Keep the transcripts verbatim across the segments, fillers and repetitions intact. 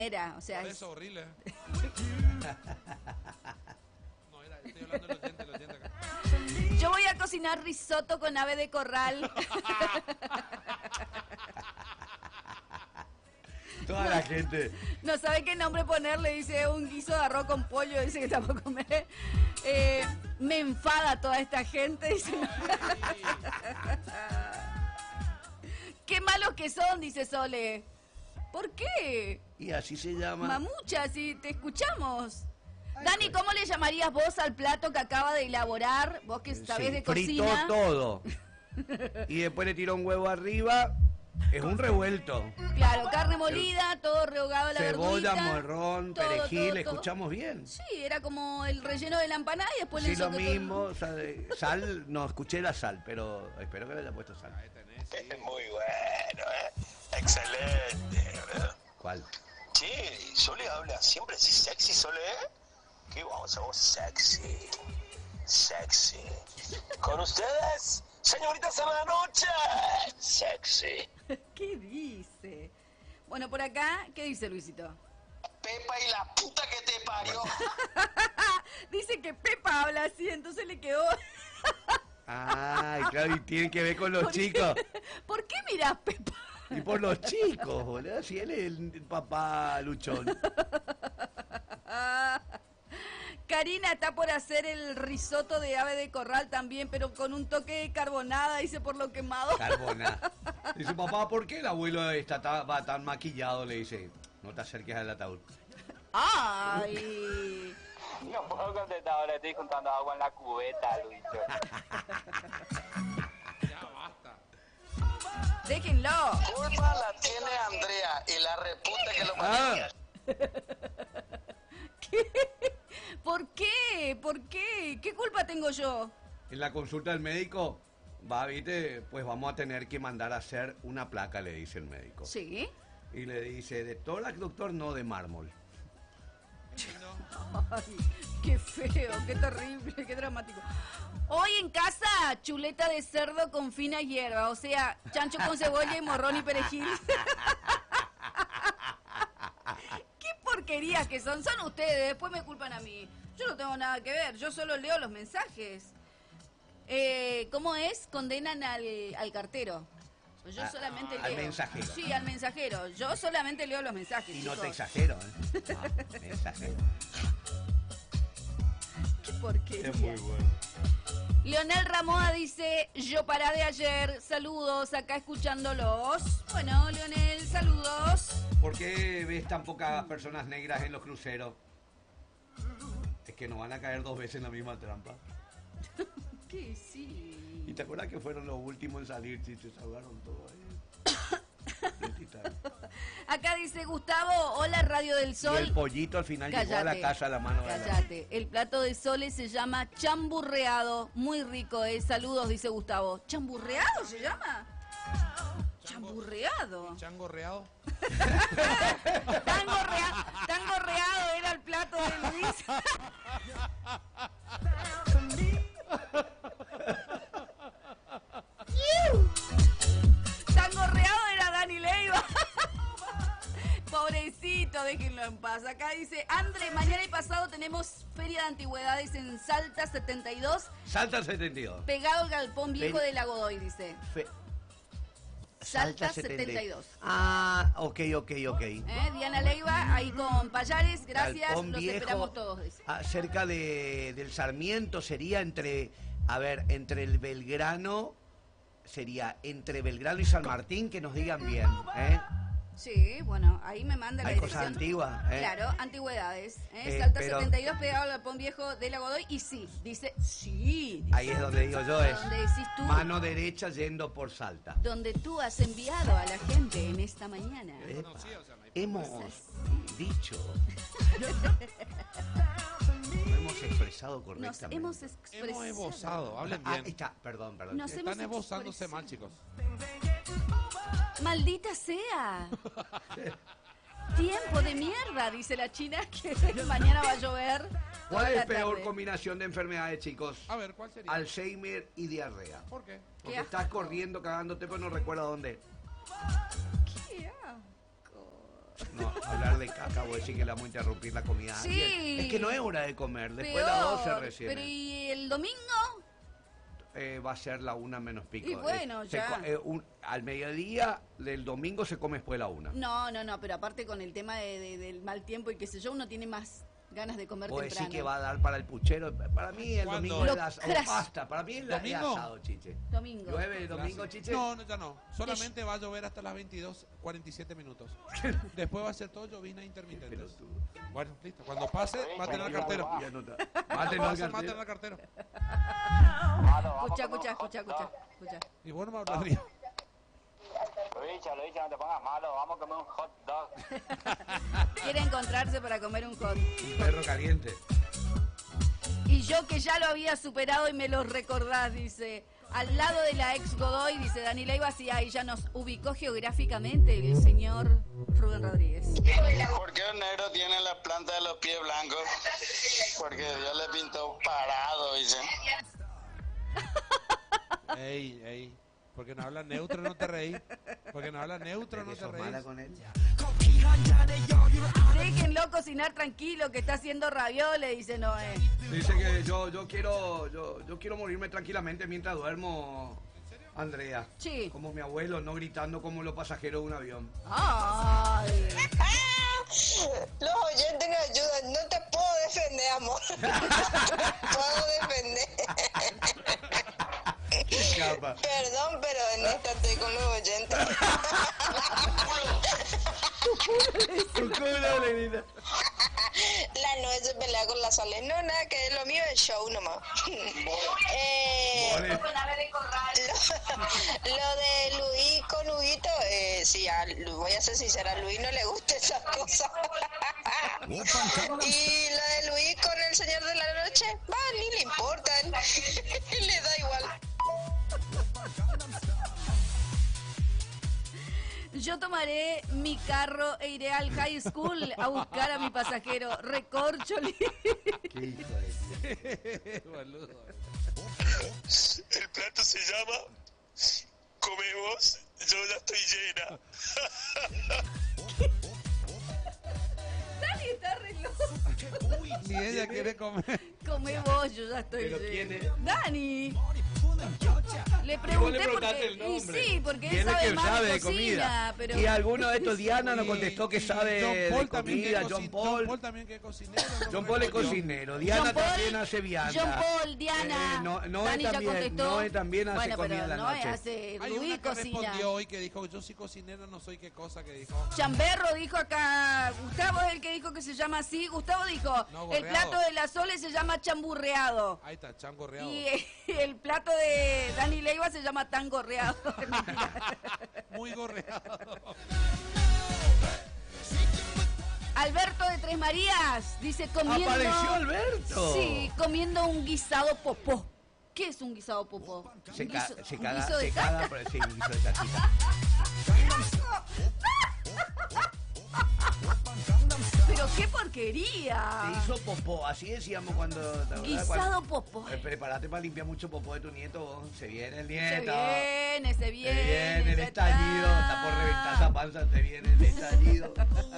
Era, o sea, Por es... eso, horrible. No, era, estoy hablando de los dientes, los dientes acá. Yo voy a cocinar risotto con ave de corral. Toda la gente. No sabe qué nombre ponerle, dice un guiso de arroz con pollo, dice que tampoco comer. Eh, me enfada toda esta gente, dice. Qué malos que son, dice Sole. ¿Por qué? Y así se llama. Mamucha, si te escuchamos. Dani, ¿cómo le llamarías vos al plato que acaba de elaborar? Vos que sabés Sí, de fritó cocina. todo. Y después le tiró un huevo arriba. Es un revuelto. Claro, carne molida, todo rehogado a la Cebolla, verdurita. morrón, todo, perejil, todo, todo. escuchamos bien. Sí, era como el relleno de la empanada y después le Sí, lo hizo que mismo, todo- o sea, de- sal, no escuché la sal, pero espero que le haya puesto sal. Ahí tenés, sí. Muy bueno, ¿eh? Excelente, ¿verdad? ¿Cuál? Che, Sole habla siempre así sexy, Sole, ¿eh? ¿Qué vamos a vos sexy? Sexy. Con ustedes, señoritas en la noche. Sexy. ¿Qué dice? Bueno, por acá, ¿qué dice Luisito? Pepa y la puta que te parió. Dice que Pepa habla así, entonces le quedó... Ay, claro, y tiene que ver con los ¿Por qué? chicos. ¿Por qué mirás Pepa? Y por los chicos, boludo. Si él es el papá luchón. Karina está por hacer el risotto de ave de corral también, pero con un toque de carbonada, dice por lo quemado. Carbona. Dice, papá, ¿por qué el abuelo está ta- va tan maquillado? Le dice, no te acerques al ataúd. ¡Ay! No puedo contestar ahora, estoy juntando agua en la cubeta, Lucho. Ya basta. Déjenlo. Culpa la tiene Andrea y la reputa que lo Ah, ¿Por qué? ¿Por qué? ¿Qué culpa tengo yo? en la consulta del médico, va, viste, pues vamos a tener que mandar a hacer una placa, le dice el médico. Sí. Y le dice, de tórax, doctor, no de mármol. Ay, qué feo, qué terrible, qué dramático. Hoy en casa, chuleta de cerdo con fina hierba, o sea, chancho con cebolla y morrón y perejil. Qué porquerías que son, son ustedes, después me culpan a mí. Yo no tengo nada que ver, yo solo leo los mensajes. Eh, ¿Cómo es? Condenan al, al cartero. Yo A- solamente al leo. mensajero. Sí, al mensajero. Yo solamente leo los mensajes. Y no chicos. te exagero, ¿eh? No, me exagero. Qué porquería. Es muy bueno. Leonel Ramoa dice, yo pará de ayer, saludos, acá escuchándolos. Bueno, Leonel, saludos. ¿Por qué ves tan pocas personas negras en los cruceros? Es que no van a caer dos veces en la misma trampa. ¿Qué? Sí. ¿Y te acuerdas que fueron los últimos en salir? Si te salvaron todo ahí. El Titanic. Acá dice Gustavo, hola Radio del Y Sol. el pollito al final llegó a la casa a la mano de la... Cállate. El plato de Sole se llama chamburreado. Muy rico, eh. Saludos, dice Gustavo. ¿Chamburreado se llama? Chamburreado. Chango reado. Tango, rea- tango reado era el plato de Luis. Tango reado era Dani Leiva. Pobrecito, déjenlo en paz. Acá dice, André, mañana y pasado tenemos Feria de Antigüedades en Salta setenta y dos, Salta setenta y dos. pegado al galpón viejo Ven. de la Godoy, dice. Fe- Salta setenta y dos. Ah, ok, ok, ok. ¿Eh? Diana Leiva, ahí con Payares, gracias, Galpón los Viejo, esperamos todos, dice. ah, cerca de, del Sarmiento, sería entre, a ver, entre el Belgrano, sería entre Belgrano y San Martín, que nos digan bien, ¿eh? Sí, bueno, ahí me manda la Hay dirección. cosas antiguas, ¿eh? Claro, antigüedades. ¿eh? Eh, Salta pero- setenta y dos, pegado al galpón viejo de la Godoy, y sí, dice, sí. Dice, Ahí es donde digo yo, es donde decís tú, mano derecha yendo por Salta. donde tú has enviado a la gente en esta mañana. Epa, conocía, o sea, no hay hemos problema. dicho, no hemos expresado Nos correctamente. hemos expresado. Hemos esbozado, hablen Ah, bien. ahí está, perdón, perdón. Nos hemos Están esbozándose expresado. mal, chicos. Maldita sea. Tiempo de mierda, dice la china, que mañana va a llover. toda ¿Cuál es la la peor tarde. combinación de enfermedades, chicos? A ver, ¿cuál sería? Alzheimer y diarrea. ¿Por qué? Porque Qué estás asco. corriendo, cagándote, pero no recuerda dónde. Qué asco. No, hablar de caca, vos decís que le vamos a interrumpir la comida a Sí. alguien. Es que no es hora de comer, después de Peor. las doce recién. Pero ¿y el domingo? Eh, va a ser la una menos pico. Y bueno, Eh, se ya. co- eh, un- al mediodía del domingo se come después de la una. No, no, no, pero aparte con el tema de- de- del mal tiempo y qué sé yo, uno tiene más ganas de comer Vos decís temprano. que va a dar para el puchero. Para mí el ¿Cuándo? domingo es Lo las- o cras- pasta. Para mí es la de ¿Domingo? asado, chiche. Domingo. ¿Llueve el domingo, chiche? No, no, ya no. Solamente va a llover hasta las veintidós cuarenta y siete minutos. Después va a ser todo llovina intermitente. Pelotudo. Bueno, listo. Cuando pase, maten al cartero. Ya no está. Cuando Mátenlo al pase, cartero. maten al cartero. Malo, vamos Escucha, con un escucha, hot escucha, dog. escucha, escucha. Y vos no me hablarías. Lo he dicho, lo he dicho, no te pongas malo, vamos a comer un hot dog. Quiere encontrarse para comer un hot. Un perro caliente. Y yo que ya lo había superado y me lo recordás, dice. Al lado de la ex Godoy, dice Dani Leiva, sí, ahí ya nos ubicó geográficamente el señor Rubén Rodríguez. ¿Por qué el negro tiene la planta de los pies blancos? Porque Dios le pintó parado, dice. Ey, ey. Porque no habla neutro, no te reí. Porque no habla neutro, no ¿Que te sos mala reís. con él? Déjenlo cocinar tranquilo, que está haciendo ravioles, dice Noé. Dice que yo, yo quiero yo, yo quiero morirme tranquilamente mientras duermo, Andrea. Sí. Como mi abuelo, no gritando como los pasajeros de un avión. Ay. Los oyentes me ayudan. No te puedo defender, amor. No te puedo defender. Capa. Perdón, pero en esta estoy con los oyentes. Tu culo, Lenita. La noche se pelea con la Sole. No, nada, que lo mío es show nomás. eh, Mole. lo, lo de Luis con Huguito, eh, sí, a, Lu- voy a ser sincera, a Luis no le gusta esas cosas. Y lo de Luis con el señor de la noche, va, ni le importan. Le da igual. Yo tomaré mi carro e iré al high school a buscar a mi pasajero. Recorcholi. Qué hijo de... Boludo. El plato se llama Comemos, yo ya estoy llena. Dani está re loco. Ni ella quiere comer. Come vos, yo ya estoy ¿Pero llena. quién es? Dani. Le Y vos pregunté le preguntaste porque... el Y nombre. sí, porque él Tiene sabe que más sabe de de cocina, comida. pero... Y alguno de estos, Diana nos Y- contestó que y sabe John Paul de también que comida, coci- John Paul. Paul también que es cocinero. no John me Paul es respondió. cocinero, Diana John Paul, también hace vianda. John Paul, Diana. Eh, no, Noé Dani ya también, contestó. Noé también hace bueno, comida pero en la Noé noche. hace... Hay Luis una que cocina. respondió hoy que dijo, yo soy cocinero, no soy qué cosa que dijo. Chamberro dijo acá, Gustavo es el que dijo que se llama así. Gustavo dijo, No, el gorreado. plato de la Sole se llama chamburreado. Ahí está, changorreado. Y eh, el plato de Dani Leiva se llama tangorreado. Muy gorreado. Alberto de Tres Marías dice comiendo... ¡Apareció Alberto! Sí, comiendo un guisado popó. ¿Qué es un guisado popó? Se, ¿Un ca- guiso- se un caga, guiso de se caca? caga, pero sí, un guiso de caquita. Pero qué porquería. Se hizo popó, así decíamos cuando... ¿te acordás? Guisado Cuando- popó. Eh, prepárate para limpiar mucho popó de tu nieto, vos. Se viene el Se nieto. viene, se Se viene. viene el ya estallido, está por reventar esa panza, te viene el estallido.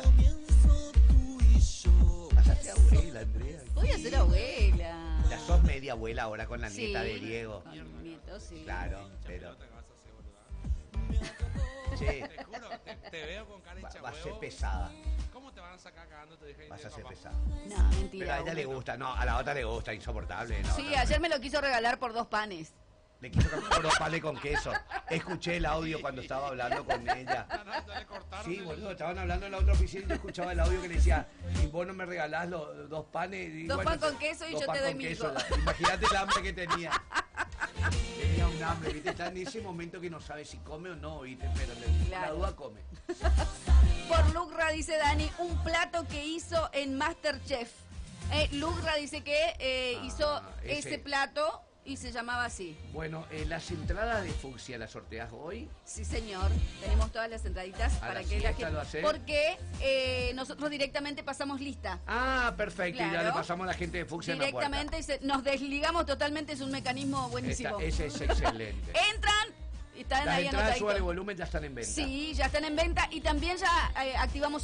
Vas a ser abuela, Andrea. Voy a ser abuela. Ya sos media abuela ahora con la Sí, nieta de Diego. con mi nieto, sí. Claro, pero... Te vas a hacer, boluda. Che, Te juro, te, te veo con cara va, hincha va a ser huevo. pesada. ¿Cómo te van a sacar cagando? Te dije, Vas a ser papá. pesada. No, mentira. Pero a ella le gusta, no, a la otra le gusta, insoportable. No, Sí, no. ayer me lo quiso regalar por dos panes. Le quiso comprar unos panes con queso. Escuché el audio cuando estaba hablando con ella. Ah, no, ya le cortaron Sí, el- boludo, estaban hablando en la otra oficina y yo escuchaba el audio que le decía, y vos no me regalás los dos panes. Y Dos bueno, pan con queso y dos yo pan te doy con mi queso. hijo. Imagínate el hambre que tenía. Tenía un hambre, ¿viste? Está en ese momento que no sabe si come o no, ¿viste? Pero le, la Claro. duda come. Por Lucra, dice Dani, un plato que hizo en Masterchef. Eh, Lucra dice que eh, Ah, hizo ese. ese plato y se llamaba así. Bueno, eh, las entradas de Fucsia las sorteas hoy. Sí, señor. Tenemos todas las entraditas A para la que la siesta lo gente... hace. Porque eh, nosotros directamente pasamos lista. Ah, perfecto, y ya Claro. le pasamos a la gente de Fucsia en la puerta. Directamente y se- nos desligamos totalmente, es un mecanismo buenísimo. Esta- ese es excelente. Entran y están Las ahí entradas, anotaditos. suba el volumen, ya están en venta. Sí, ya están en venta y también ya eh, activamos